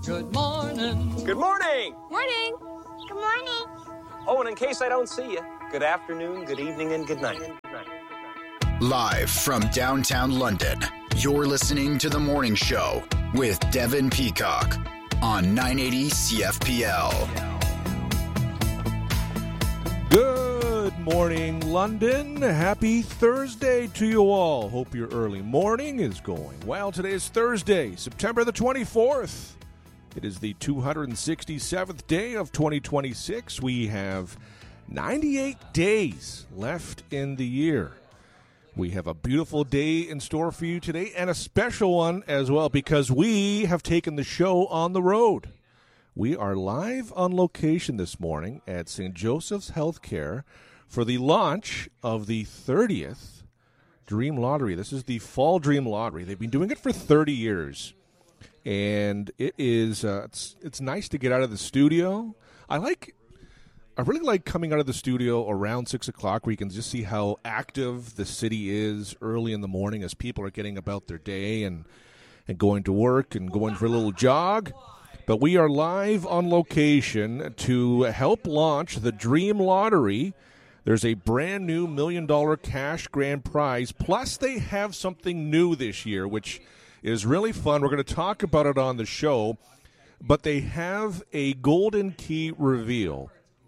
Good morning. Good morning. Morning. Good morning. Oh, and in case I don't see you, good afternoon, good evening, and good night. Live from downtown London, you're listening to The Morning Show with Devin Peacock on 980 CFPL. Good morning, London. Happy Thursday to you all. Hope your early morning is going well. Today is Thursday, September the 24th. It is the 267th day of 2026. We have 98 days left in the year. We have a beautiful day in store for you today and a special one as well because we have taken the show on the road. We are live on location this morning at St. Joseph's Healthcare for the launch of the 30th Dream Lottery. This is the Fall Dream Lottery. They've been doing it for 30 years, and it is it's nice to get out of the studio. I really like coming out of the studio around 6 o'clock where you can just see how active the city is early in the morning as people are getting about their day and going to work and going for a little jog. But we are live on location to help launch the Dream Lottery. There's a brand new $1 million cash grand prize. Plus, they have something new this year, which is really fun. We're going to talk about it on the show. But they have a golden key reveal.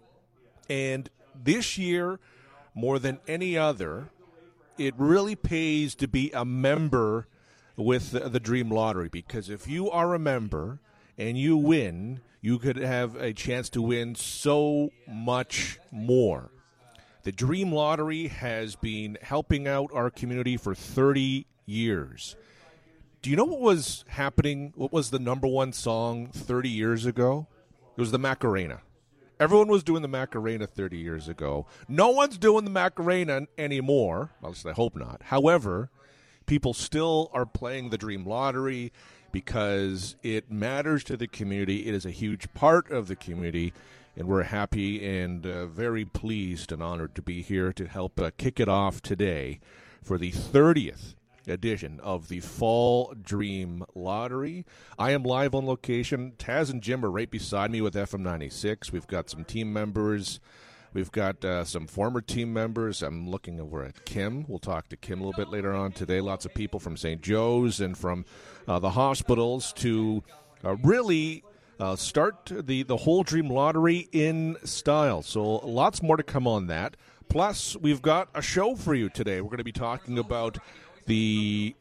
And this year, more than any other, it really pays to be a member with the Dream Lottery. Because if you are a member and you win, you could have a chance to win so much more. The Dream Lottery has been helping out our community for 30 years. Do you know what was happening? What was the number one song 30 years ago? It was the Macarena. Everyone was doing the Macarena 30 years ago. No one's doing the Macarena anymore. At least I hope not. However, people still are playing the Dream Lottery because it matters to the community. It is a huge part of the community, and we're happy and very pleased and honored to be here to help kick it off today for the 30th edition of the Fall Dream Lottery. I am live on location. Taz and Jim are right beside me with FM 96. We've got some team members. We've got some former team members. I'm looking over at Kim. We'll talk to Kim a little bit later on today. Lots of people from St. Joe's and from the hospitals to really start the whole Dream Lottery in style. So lots more to come on that. Plus, we've got a show for you today. We're going to be talking about the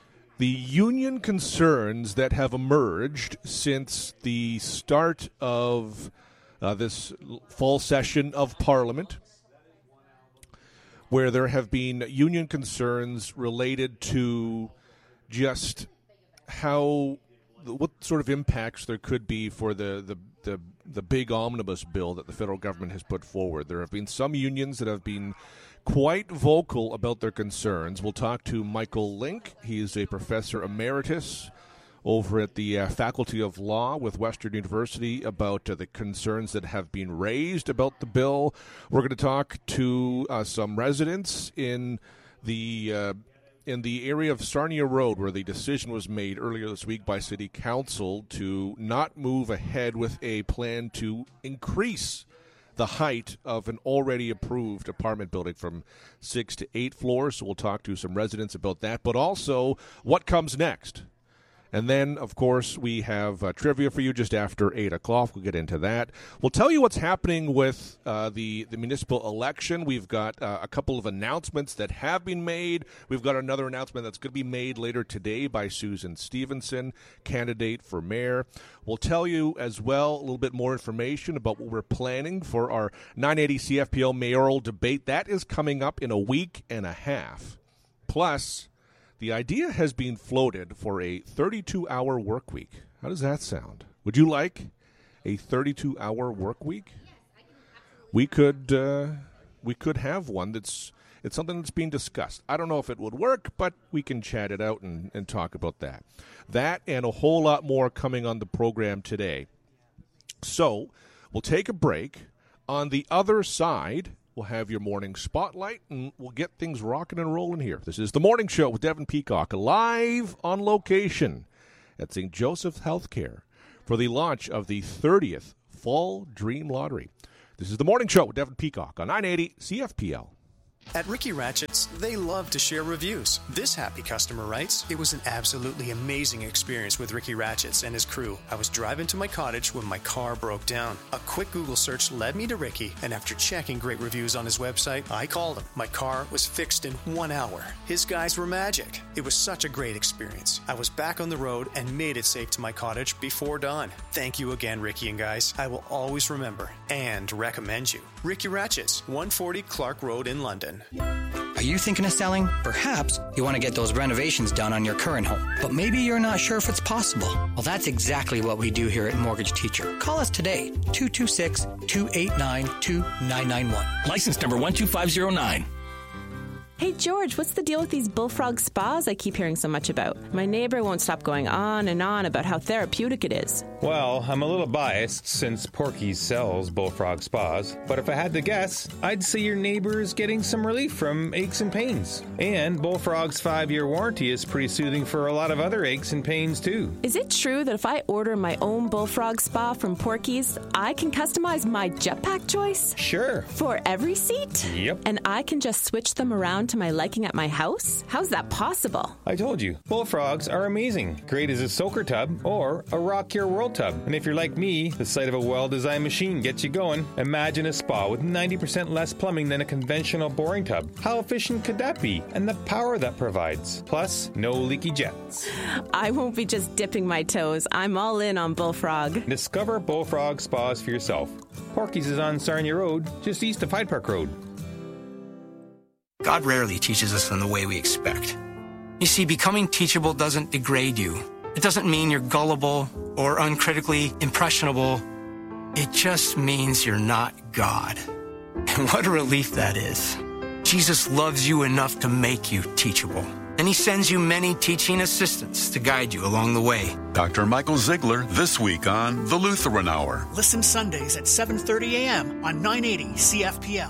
union concerns that have emerged since the start of this fall session of Parliament, where there have been union concerns related to just what sort of impacts there could be for the big omnibus bill that the federal government has put forward. There have been some unions that have been quite vocal about their concerns. We'll talk to Michael Link. He's a professor emeritus over at the Faculty of Law with Western University about the concerns that have been raised about the bill. We're going to talk to some residents in the area of Sarnia Road, where the decision was made earlier this week by City Council to not move ahead with a plan to increase the height of an already approved apartment building from 6 to 8 floors. So we'll talk to some residents about that, but also what comes next. And then, of course, we have trivia for you just after 8 o'clock. We'll get into that. We'll tell you what's happening with the municipal election. We've got a couple of announcements that have been made. We've got another announcement that's going to be made later today by Susan Stevenson, candidate for mayor. We'll tell you as well a little bit more information about what we're planning for our 980 CFPL mayoral debate. That is coming up in a week and a half. Plus, the idea has been floated for a 32-hour work week. How does that sound? Would you like a 32-hour work week? We could have one it's something that's being discussed. I don't know if it would work, but we can chat it out and talk about that. That and a whole lot more coming on the program today. So we'll take a break. On the other side, we'll have your morning spotlight, and we'll get things rocking and rolling here. This is The Morning Show with Devin Peacock, live on location at St. Joseph's Healthcare for the launch of the 30th Fall Dream Lottery. This is the Morning Show with Devin Peacock on 980 CFPL. At Ricky Ratchett's, they love to share reviews. This happy customer writes, "It was an absolutely amazing experience with Ricky Ratchett's and his crew. I was driving to my cottage when my car broke down. A quick Google search led me to Ricky, and after checking great reviews on his website, I called him. My car was fixed in 1 hour. His guys were magic. It was such a great experience. I was back on the road and made it safe to my cottage before dawn. Thank you again, Ricky and guys. I will always remember and recommend you. Ricky Ratchett's, 140 Clark Road in London." Are you thinking of selling? Perhaps you want to get those renovations done on your current home, but maybe you're not sure if it's possible. Well, that's exactly what we do here at Mortgage Teacher. Call us today, 226-289-2991. License number 12509. Hey, George, what's the deal with these bullfrog spas I keep hearing so much about? My neighbor won't stop going on and on about how therapeutic it is. Well, I'm a little biased since Porky's sells bullfrog spas, but if I had to guess, I'd say your neighbor is getting some relief from aches and pains. And Bullfrog's 5-year warranty is pretty soothing for a lot of other aches and pains, too. Is it true that if I order my own bullfrog spa from Porky's, I can customize my jetpack choice? Sure. For every seat? Yep. And I can just switch them around to my liking at my house? How's that possible? I told you, bullfrogs are amazing. Great as a soaker tub or a Rock Your World tub. And if you're like me, the sight of a well-designed machine gets you going. Imagine a spa with 90% less plumbing than a conventional boring tub. How efficient could that be? And the power that provides. Plus, no leaky jets. I won't be just dipping my toes. I'm all in on Bullfrog. Discover Bullfrog spas for yourself. Porky's is on Sarnia Road, just east of Hyde Park Road. God rarely teaches us in the way we expect. You see, becoming teachable doesn't degrade you. It doesn't mean you're gullible or uncritically impressionable. It just means you're not God. And what a relief that is. Jesus loves you enough to make you teachable. And he sends you many teaching assistants to guide you along the way. Dr. Michael Ziegler this week on The Lutheran Hour. Listen Sundays at 7:30 a.m. on 980 CFPL.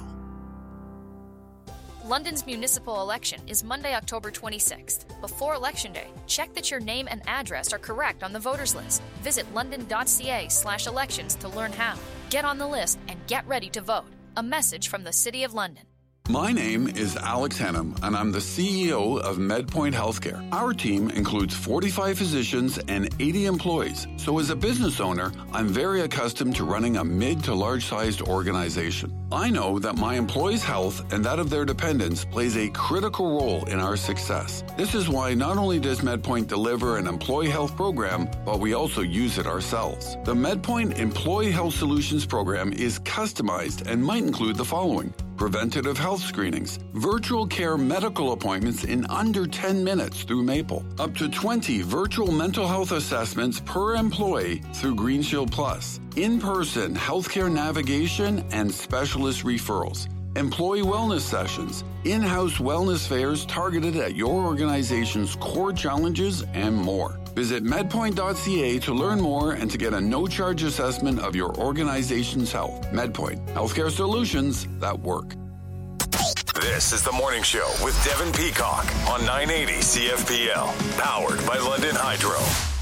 London's municipal election is Monday, October 26th. Before Election Day, check that your name and address are correct on the voters list. Visit london.ca/elections to learn how. Get on the list and get ready to vote. A message from the City of London. My name is Alex Hennum, and I'm the CEO of MedPoint Healthcare. Our team includes 45 physicians and 80 employees. So as a business owner, I'm very accustomed to running a mid to large-sized organization. I know that my employees' health and that of their dependents plays a critical role in our success. This is why not only does MedPoint deliver an employee health program, but we also use it ourselves. The MedPoint Employee Health Solutions program is customized and might include the following: preventative health screenings, virtual care medical appointments in under 10 minutes through Maple, up to 20 virtual mental health assessments per employee through Green Shield Plus, in-person healthcare navigation and specialist referrals, employee wellness sessions, in-house wellness fairs targeted at your organization's core challenges, and more. Visit medpoint.ca to learn more and to get a no-charge assessment of your organization's health. MedPoint, healthcare solutions that work. This is the Morning Show with Devin Peacock on 980 CFPL, powered by London Hydro.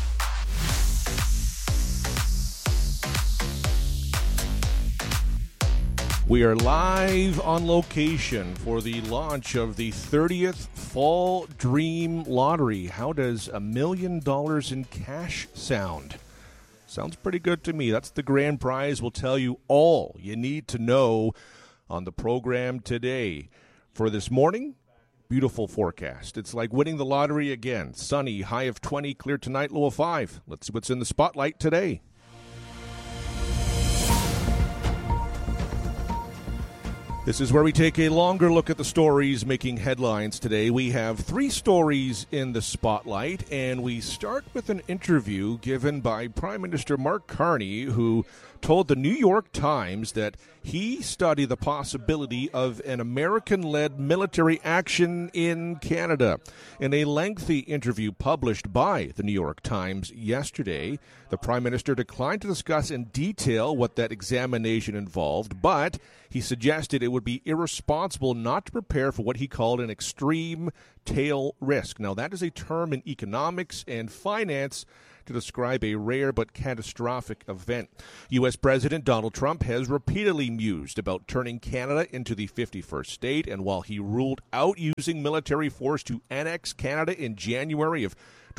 We are live on location for the launch of the 30th Fall Dream Lottery. How does $1 million in cash sound? Sounds pretty good to me. That's the grand prize. We'll tell you all you need to know on the program today. For this morning, beautiful forecast. It's like winning the lottery again. Sunny, high of 20, clear tonight, low of 5. Let's see what's in the spotlight today. This is where we take a longer look at the stories making headlines today. We have 3 stories in the spotlight, and we start with an interview given by Prime Minister Mark Carney, who told the New York Times that he studied the possibility of an American-led military action in Canada. In a lengthy interview published by the New York Times yesterday, the Prime Minister declined to discuss in detail what that examination involved, but he suggested it would be irresponsible not to prepare for what he called an extreme tail risk. Now, that is a term in economics and finance to describe a rare but catastrophic event. U.S. President Donald Trump has repeatedly mused about turning Canada into the 51st state, and while he ruled out using military force to annex Canada in January of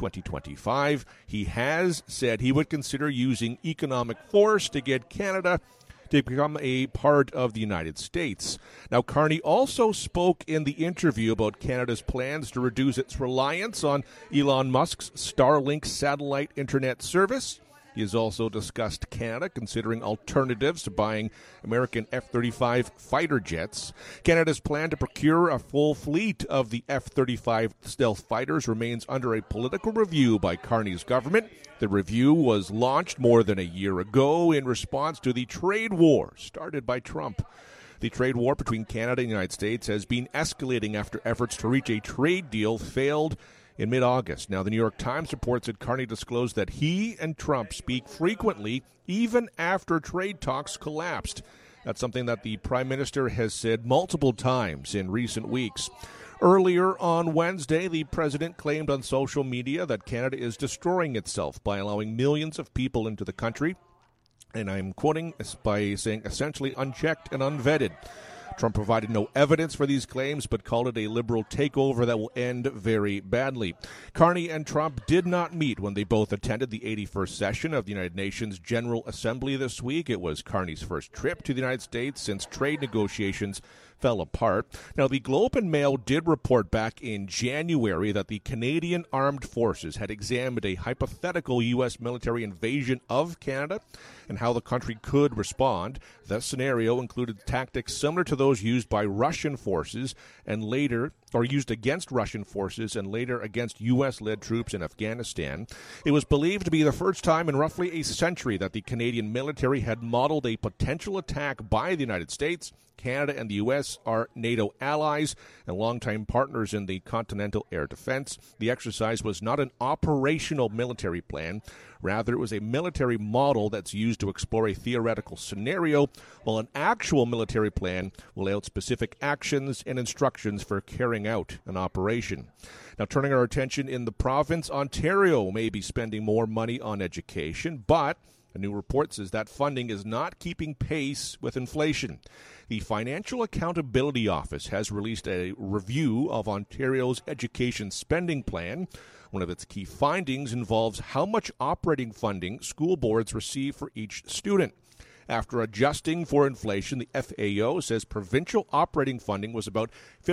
2025, he has said he would consider using economic force to get Canada to become a part of the United States. Now, Carney also spoke in the interview about Canada's plans to reduce its reliance on Elon Musk's Starlink satellite internet service. He has also discussed Canada considering alternatives to buying American F-35 fighter jets. Canada's plan to procure a full fleet of the F-35 stealth fighters remains under a political review by Carney's government. The review was launched more than a year ago in response to the trade war started by Trump. The trade war between Canada and the United States has been escalating after efforts to reach a trade deal failed in mid-August. Now, the New York Times reports that Carney disclosed that he and Trump speak frequently, even after trade talks collapsed. That's something that the Prime Minister has said multiple times in recent weeks. Earlier on Wednesday, the president claimed on social media that Canada is destroying itself by allowing millions of people into the country, and I'm quoting by saying essentially unchecked and unvetted. Trump provided no evidence for these claims, but called it a liberal takeover that will end very badly. Carney and Trump did not meet when they both attended the 81st session of the United Nations General Assembly this week. It was Carney's first trip to the United States since trade negotiations fell apart. Now, the Globe and Mail did report back in January that the Canadian Armed Forces had examined a hypothetical U.S. military invasion of Canada and how the country could respond. The scenario included tactics similar to those used by Russian forces and later, or used against Russian forces and later against U.S.-led troops in Afghanistan. It was believed to be the first time in roughly a century that the Canadian military had modeled a potential attack by the United States. Canada and the U.S. are NATO allies and longtime partners in the continental air defense. The exercise was not an operational military plan. Rather, it was a military model that's used to explore a theoretical scenario, while an actual military plan will lay out specific actions and instructions for carrying out an operation. Now, turning our attention in the province, Ontario may be spending more money on education, but a new report says that funding is not keeping pace with inflation. The Financial Accountability Office has released a review of Ontario's education spending plan. One of its key findings involves how much operating funding school boards receive for each student. After adjusting for inflation, the FAO says provincial operating funding was about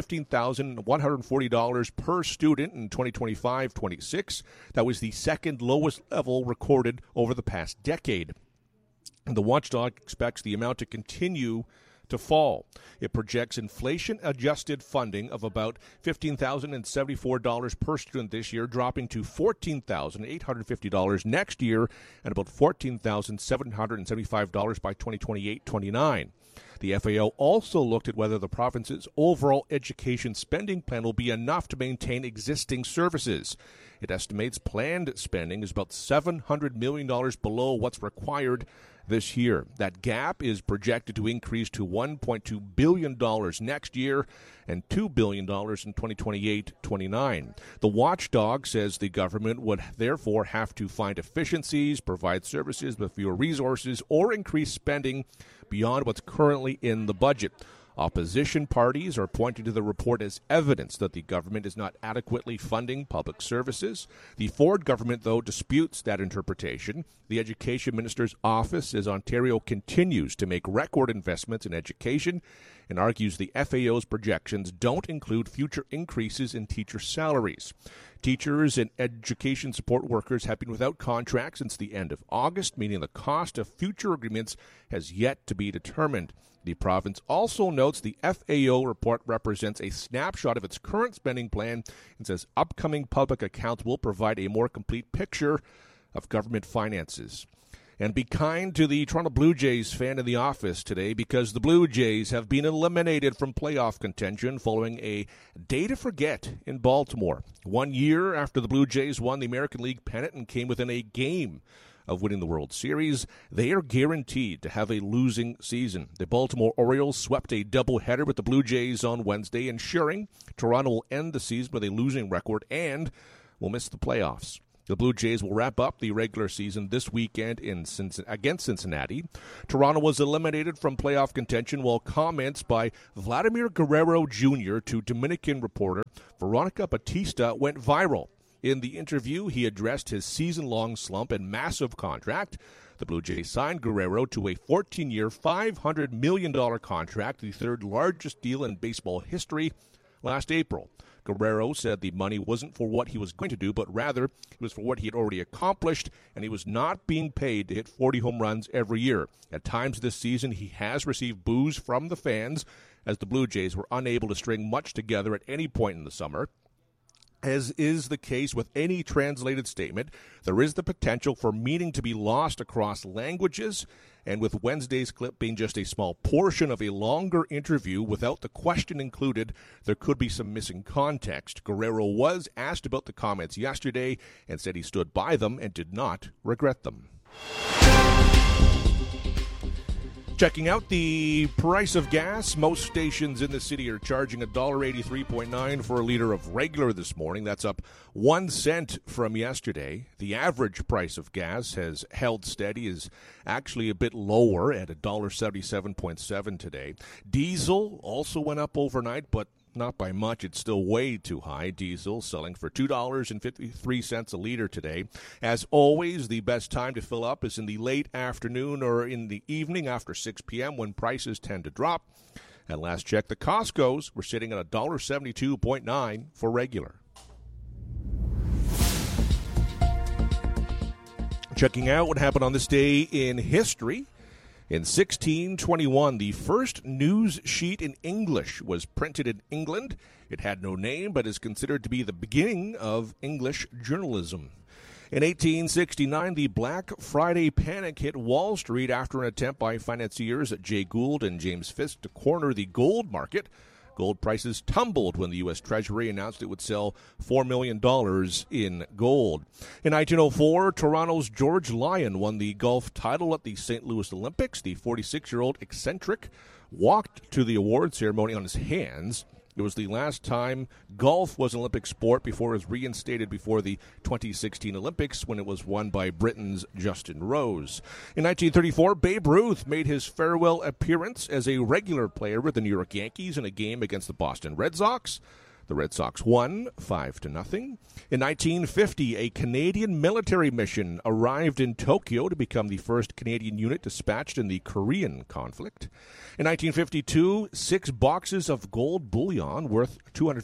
$15,140 per student in 2025-26. That was the second lowest level recorded over the past decade. The watchdog expects the amount to continue to fall. It projects inflation-adjusted funding of about $15,074 per student this year, dropping to $14,850 next year and about $14,775 by 2028-29. The FAO also looked at whether the province's overall education spending plan will be enough to maintain existing services. It estimates planned spending is about $700 million below what's required this year. That gap is projected to increase to $1.2 billion next year and $2 billion in 2028-29. The watchdog says the government would therefore have to find efficiencies, provide services with fewer resources, or increase spending beyond what's currently in the budget. Opposition parties are pointing to the report as evidence that the government is not adequately funding public services. The Ford government, though, disputes that interpretation. The Education Minister's office says Ontario continues to make record investments in education and argues the FAO's projections don't include future increases in teacher salaries. Teachers and education support workers have been without contracts since the end of August, meaning the cost of future agreements has yet to be determined. The province also notes the FAO report represents a snapshot of its current spending plan and says upcoming public accounts will provide a more complete picture of government finances. And be kind to the Toronto Blue Jays fan in the office today, because the Blue Jays have been eliminated from playoff contention following a day to forget in Baltimore. 1 year after the Blue Jays won the American League pennant and came within a game of winning the World Series, they are guaranteed to have a losing season. The Baltimore Orioles swept a doubleheader with the Blue Jays on Wednesday, ensuring Toronto will end the season with a losing record and will miss the playoffs. The Blue Jays will wrap up the regular season this weekend against Cincinnati. Toronto was eliminated from playoff contention, while comments by Vladimir Guerrero Jr. to Dominican reporter Veronica Batista went viral. In the interview, he addressed his season-long slump and massive contract. The Blue Jays signed Guerrero to a 14-year, $500 million contract, the third largest deal in baseball history, last April. Guerrero said the money wasn't for what he was going to do, but rather it was for what he had already accomplished, and he was not being paid to hit 40 home runs every year. At times this season, he has received boos from the fans, as the Blue Jays were unable to string much together at any point in the summer. As is the case with any translated statement, there is the potential for meaning to be lost across languages, and with Wednesday's clip being just a small portion of a longer interview without the question included, there could be some missing context. Guerrero was asked about the comments yesterday and said he stood by them and did not regret them. Checking out the price of gas, most stations in the city are charging $1.83.9 for a liter of regular this morning. That's up 1 cent from yesterday. The average price of gas has held steady, is actually a bit lower at $1.77.7 today. Diesel also went up overnight, but not by much. It's still way too high. Diesel selling for $2.53 a liter today. As always, the best time to fill up is in the late afternoon or in the evening after 6 p.m. when prices tend to drop. At last check, the Costco's were sitting at $1.72.9 for regular. Checking out what happened on this day in history. In 1621, the first news sheet in English was printed in England. It had no name, but is considered to be the beginning of English journalism. In 1869, the Black Friday panic hit Wall Street after an attempt by financiers Jay Gould and James Fisk to corner the gold market. Gold prices tumbled when the U.S. Treasury announced it would sell $4 million in gold. In 1904, Toronto's George Lyon won the golf title at the St. Louis Olympics. The 46-year-old eccentric walked to the award ceremony on his hands. It was the last time golf was an Olympic sport before it was reinstated before the 2016 Olympics, when it was won by Britain's Justin Rose. In 1934, Babe Ruth made his farewell appearance as a regular player with the New York Yankees in a game against the Boston Red Sox. The Red Sox won 5-0. In 1950, a Canadian military mission arrived in Tokyo to become the first Canadian unit dispatched in the Korean conflict. In 1952, 6 boxes of gold bullion worth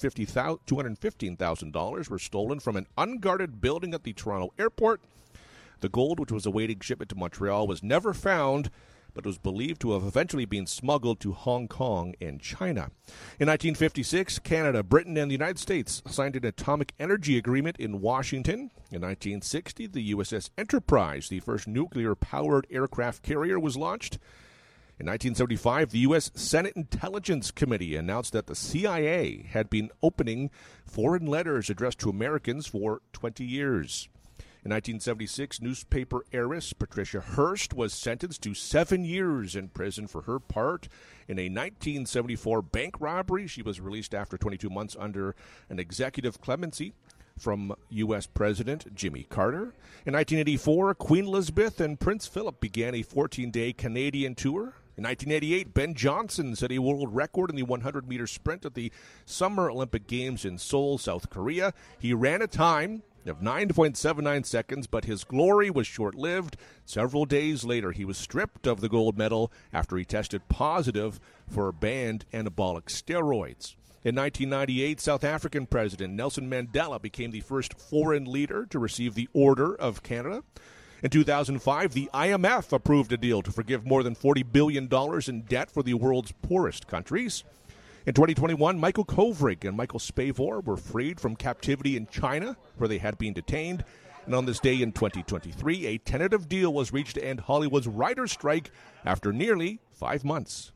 $215,000 were stolen from an unguarded building at the Toronto airport. The gold, which was awaiting shipment to Montreal, was never found, but was believed to have eventually been smuggled to Hong Kong and China. In 1956, Canada, Britain, and the United States signed an atomic energy agreement in Washington. In 1960, the USS Enterprise, the first nuclear-powered aircraft carrier, was launched. In 1975, the U.S. Senate Intelligence Committee announced that the CIA had been opening foreign letters addressed to Americans for 20 years. In 1976, newspaper heiress Patricia Hearst was sentenced to 7 years in prison for her part in a 1974 bank robbery. She was released after 22 months under an executive clemency from U.S. President Jimmy Carter. In 1984, Queen Elizabeth and Prince Philip began a 14-day Canadian tour. In 1988, Ben Johnson set a world record in the 100-meter sprint at the Summer Olympic Games in Seoul, South Korea. He ran a time of 9.79 seconds, but his glory was short-lived. Several days later, he was stripped of the gold medal after he tested positive for banned anabolic steroids. In 1998, South African President Nelson Mandela became the first foreign leader to receive the Order of Canada. In 2005, the IMF approved a deal to forgive more than $40 billion in debt for the world's poorest countries. In 2021, Michael Kovrig and Michael Spavor were freed from captivity in China, where they had been detained. And on this day in 2023, a tentative deal was reached to end Hollywood's writers' strike after nearly 5 months.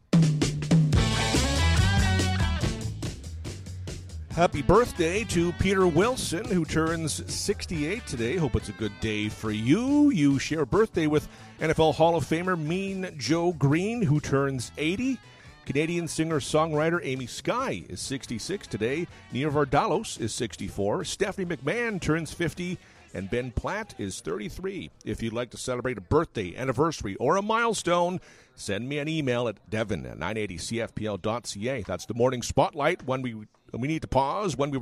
Happy birthday to Peter Wilson, who turns 68 today. Hope it's a good day for you. You share a birthday with NFL Hall of Famer Mean Joe Green, who turns 80. Canadian singer-songwriter Amy Skye is 66 today. Nia Vardalos is 64. Stephanie McMahon turns 50. and Ben Platt is 33. If you'd like to celebrate a birthday, anniversary, or a milestone, send me an email at devin@980cfpl.ca. That's the morning spotlight when we need to pause. When we